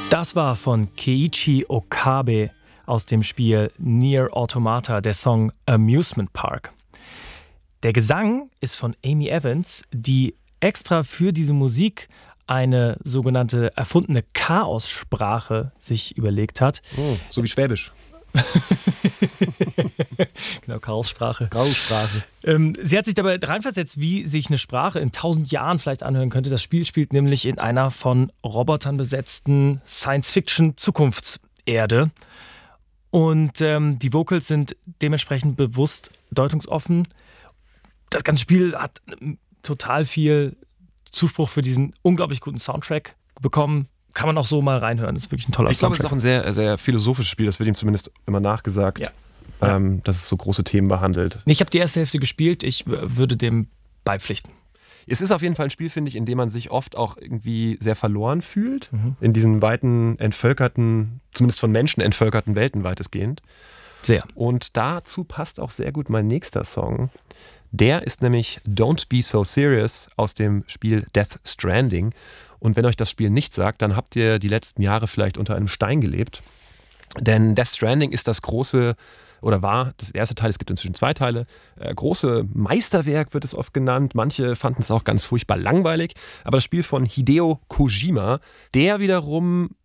Das war von Keiichi Okabe aus dem Spiel Nier Automata, der Song Amusement Park. Der Gesang ist von Amy Evans, die extra für diese Musik eine sogenannte erfundene Chaossprache sich überlegt hat. Oh, so wie Schwäbisch. Genau, Chaossprache. Chaossprache. Sie hat sich dabei reinversetzt, wie sich eine Sprache in 1000 Jahren vielleicht anhören könnte. Das Spiel spielt nämlich in einer von Robotern besetzten Science-Fiction-Zukunftserde. Und die Vocals sind dementsprechend bewusst deutungsoffen. Das ganze Spiel hat total viel Zuspruch für diesen unglaublich guten Soundtrack bekommen. Kann man auch so mal reinhören. Das ist wirklich ein toller Soundtrack. Ich glaube, es ist auch ein sehr, sehr philosophisches Spiel. Das wird ihm zumindest immer nachgesagt, dass es so große Themen behandelt. Ich habe die erste Hälfte gespielt. Ich würde dem beipflichten. Es ist auf jeden Fall ein Spiel, finde ich, in dem man sich oft auch irgendwie sehr verloren fühlt. In diesen weiten, entvölkerten, zumindest von Menschen entvölkerten Welten weitestgehend. Sehr. Und dazu passt auch sehr gut mein nächster Song. Der ist nämlich Don't Be So Serious aus dem Spiel Death Stranding. Und wenn euch das Spiel nicht sagt, dann habt ihr die letzten Jahre vielleicht unter einem Stein gelebt. Denn Death Stranding ist das große, oder war das erste Teil, es gibt inzwischen 2 Teile, große Meisterwerk wird es oft genannt. Manche fanden es auch ganz furchtbar langweilig. Aber das Spiel von Hideo Kojima, der wiederum